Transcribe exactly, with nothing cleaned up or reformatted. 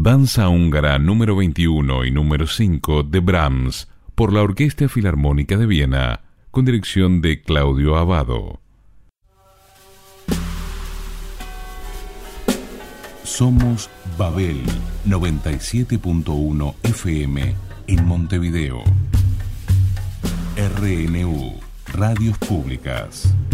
Danza húngara número veintiuno y número cinco de Brahms por la Orquesta Filarmónica de Viena, con dirección de Claudio Abbado. Somos Babel noventa y siete punto uno F M en Montevideo. R N U, Radios Públicas.